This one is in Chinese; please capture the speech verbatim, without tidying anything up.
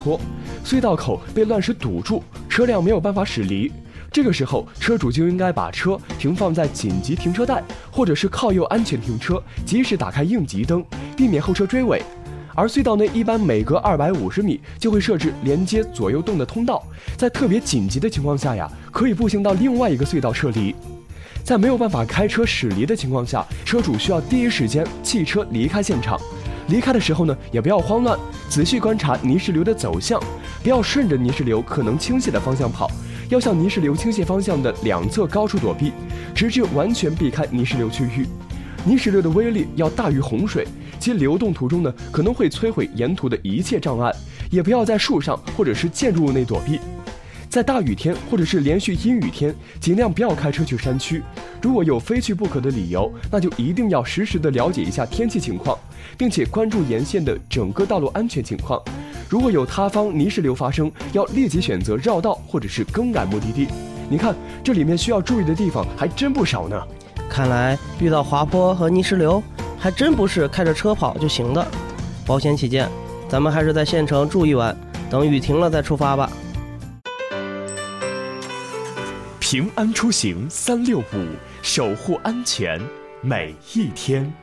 坡，隧道口被乱石堵住，车辆没有办法驶离。这个时候，车主就应该把车停放在紧急停车带，或者是靠右安全停车，及时打开应急灯，避免后车追尾。而隧道内一般每隔二百五十米就会设置连接左右洞的通道，在特别紧急的情况下呀，可以步行到另外一个隧道撤离。在没有办法开车驶离的情况下，车主需要第一时间弃车离开现场。离开的时候呢，也不要慌乱，仔细观察泥石流的走向，不要顺着泥石流可能倾泻的方向跑，要向泥石流倾泻方向的两侧高处躲避，直至完全避开泥石流区域。泥石流的威力要大于洪水，其流动途中呢，可能会摧毁沿途的一切障碍，也不要在树上或者是建筑物内躲避。在大雨天或者是连续阴雨天，尽量不要开车去山区。如果有非去不可的理由，那就一定要实时的了解一下天气情况，并且关注沿线的整个道路安全情况。如果有他方泥石流发生，要立即选择绕道或者是更改目的地。你看，这里面需要注意的地方还真不少呢。 看来遇到滑坡和泥石流，还真不是开着车跑就行的。保险起见，咱们还是在县城住一晚，等雨停了再出发吧。 平安出行三六五，守护安全每一天。